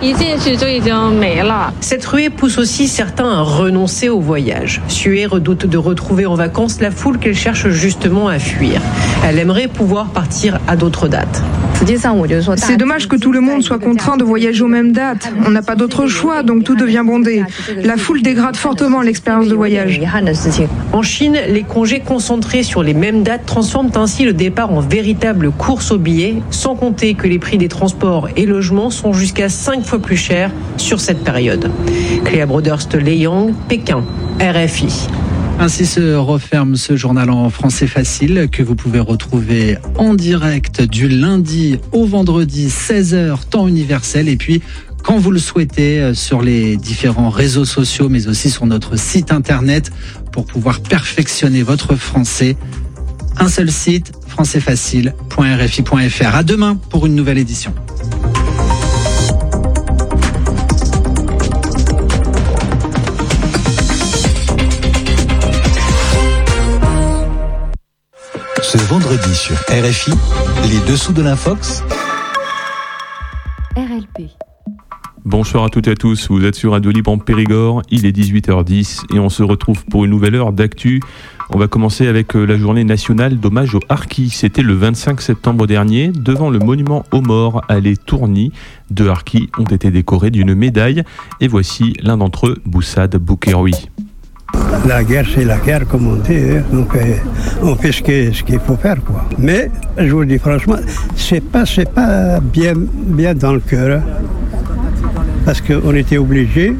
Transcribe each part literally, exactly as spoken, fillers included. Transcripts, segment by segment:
Cette ruée pousse aussi certains à renoncer au voyage. Sué redoute de retrouver en vacances la foule qu'elle cherche justement à fuir. Elle aimerait pouvoir partir à d'autres dates. C'est dommage que tout le monde soit contraint de voyager aux mêmes dates. On n'a pas d'autre choix, donc tout devient bondé. La foule dégrade fortement l'expérience de voyage. En Chine, les congés concentrés sur les mêmes dates transforment ainsi le départ en véritable course aux billets, sans compter que les prix des transports et logements sont jusqu'à cinq fois plus chers sur cette période. Cléa Broderst, Leyang, Pékin, R F I. Ainsi se referme ce journal en français facile que vous pouvez retrouver en direct du lundi au vendredi seize heures temps universel et puis quand vous le souhaitez sur les différents réseaux sociaux mais aussi sur notre site internet pour pouvoir perfectionner votre français. Un seul site, français facile point r f i point f r. À demain pour une nouvelle édition. Ce vendredi sur R F I, les dessous de l'Infox. R L P. Bonsoir à toutes et à tous, vous êtes sur Radio Libre en Périgord, il est dix-huit heures dix et on se retrouve pour une nouvelle heure d'actu. On va commencer avec la journée nationale d'hommage aux harkis. C'était le vingt-cinq septembre dernier, devant le monument aux morts à Les Tournis. Deux harkis ont été décorés d'une médaille et voici l'un d'entre eux, Boussad Boukeroui. La guerre, c'est la guerre, comme on dit. Hein. Donc, euh, on fait ce qu'il, ce qu'il faut faire, quoi. Mais, je vous le dis franchement, c'est pas, c'est pas bien, bien dans le cœur. Hein. Parce qu'on était obligés.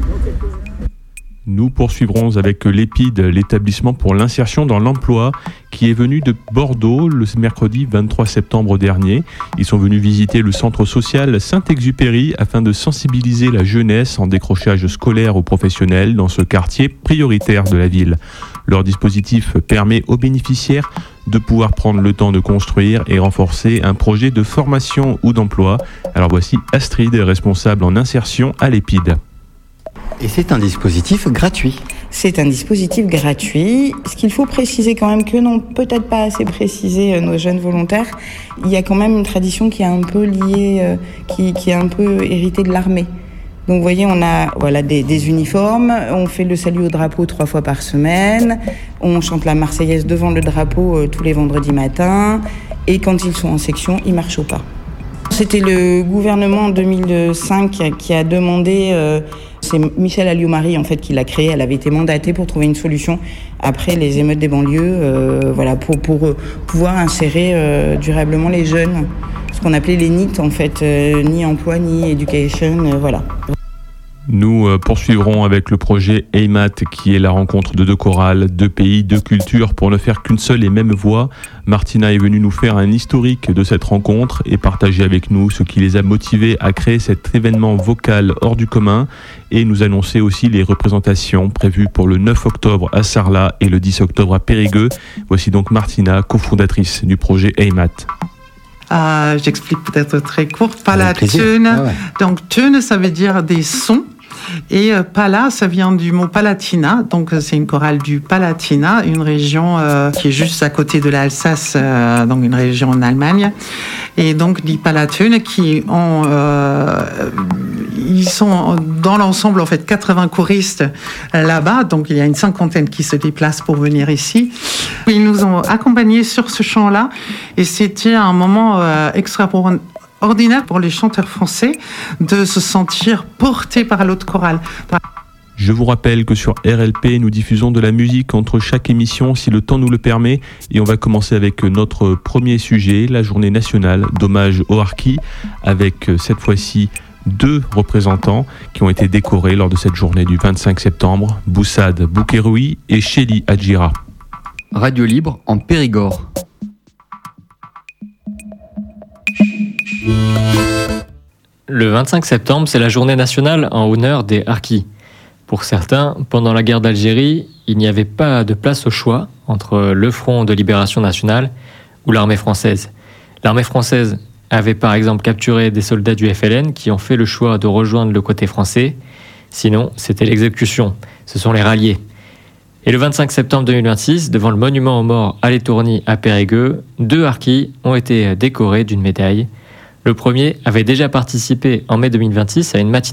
Nous poursuivrons avec l'EPID, l'établissement pour l'insertion dans l'emploi, qui est venu de Bordeaux le mercredi vingt-trois septembre dernier. Ils sont venus visiter le centre social Saint-Exupéry afin de sensibiliser la jeunesse en décrochage scolaire ou professionnel dans ce quartier prioritaire de la ville. Leur dispositif permet aux bénéficiaires de pouvoir prendre le temps de construire et renforcer un projet de formation ou d'emploi. Alors voici Astrid, responsable en insertion à l'EPID. Et c'est un dispositif gratuit. C'est un dispositif gratuit. Ce qu'il faut préciser quand même, que n'ont peut-être pas assez précisé nos jeunes volontaires, il y a quand même une tradition qui est un peu liée, euh, qui, qui est un peu héritée de l'armée. Donc vous voyez, on a voilà, des, des uniformes, on fait le salut au drapeau trois fois par semaine, on chante la Marseillaise devant le drapeau euh, tous les vendredis matins, et quand ils sont en section, ils marchent au pas. C'était le gouvernement en deux mille cinq qui a demandé, euh, c'est Michèle Alliot-Marie en fait qui l'a créé, elle avait été mandatée pour trouver une solution après les émeutes des banlieues, euh, voilà, pour, pour euh, pouvoir insérer euh, durablement les jeunes, ce qu'on appelait les N I T en fait, euh, ni emploi ni education, euh, voilà. Nous poursuivrons avec le projet E I M A T qui est la rencontre de deux chorales, deux pays, deux cultures pour ne faire qu'une seule et même voix. Martina est venue nous faire un historique de cette rencontre et partager avec nous ce qui les a motivés à créer cet événement vocal hors du commun et nous annoncer aussi les représentations prévues pour le neuf octobre à Sarlat et le dix octobre à Périgueux. Voici donc Martina, cofondatrice du projet E I M A T. Euh, j'explique peut-être très court. Palatune. Ah ouais. Donc, tune, ça veut dire des sons. Et euh, Pala, ça vient du mot Palatina. Donc, c'est une chorale du Palatina, une région euh, qui est juste à côté de l'Alsace, euh, donc une région en Allemagne. Et donc, des Palatune qui ont, euh, ils sont dans l'ensemble, en fait, quatre-vingts choristes là-bas. Donc, il y a une cinquantaine qui se déplacent pour venir ici. Ils nous ont accompagnés sur ce chant-là. Et c'était un moment euh, extraordinaire. ordinaire pour les chanteurs français de se sentir portés par l'autre chorale. Je vous rappelle que sur R L P, nous diffusons de la musique entre chaque émission si le temps nous le permet. Et on va commencer avec notre premier sujet, la journée nationale d'hommage aux harkis, avec cette fois-ci deux représentants qui ont été décorés lors de cette journée du vingt-cinq septembre, Boussad Boukeroui et Chéli Adjira. Radio Libre en Périgord. Le vingt-cinq septembre, c'est la journée nationale en honneur des harkis. Pour certains, pendant la guerre d'Algérie, il n'y avait pas de place au choix entre le Front de libération nationale ou l'armée française. L'armée française avait par exemple capturé des soldats du F L N qui ont fait le choix de rejoindre le côté français. Sinon, c'était l'exécution. Ce sont les ralliés. Et le vingt-cinq septembre deux mille vingt-six, devant le monument aux morts à Les Tournis à Périgueux, deux harkis ont été décorés d'une médaille. Le premier avait déjà participé en mai deux mille vingt-six à une matinée